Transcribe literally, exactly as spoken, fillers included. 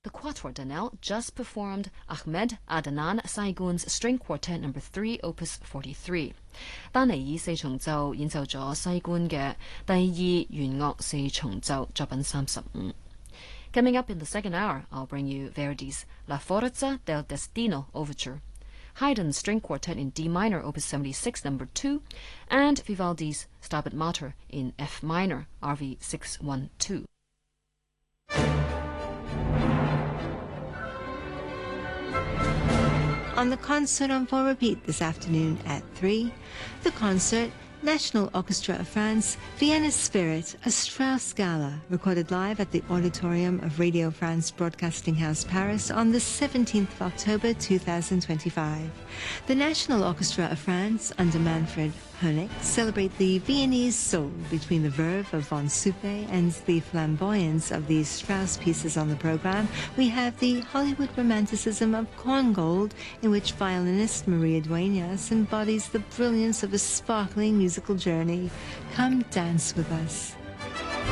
The Quatuor Danel just performed Ahmed Adnan Saigun's String Quartet Number three, Opus forty-three. 丹尼爾四重奏演奏咗西官嘅第二弦樂四重奏作品三十五。Coming up in the second hour, I'll bring you Verdi's La Forza del Destino Overture, Haydn's String Quartet in D minor, Opus seventy-six, Number two, and Vivaldi's Stabat Mater in F minor, R V six twelve. On the concert on full repeat this afternoon at three, the concert, National Orchestra of France, Vienna's Spirit, a Strauss Gala, recorded live at the Auditorium of Radio France Broadcasting House, Paris, on the seventeenth of October two thousand twenty-five. The National Orchestra of France, under Manfred Honeck, celebrate the Viennese soul between the verve of von Suppe and the flamboyance of these Strauss pieces on the program. We have the Hollywood romanticism of Korngold, in which violinist Maria Dueñas embodies the brilliance of a sparkling musical journey. Come dance with us.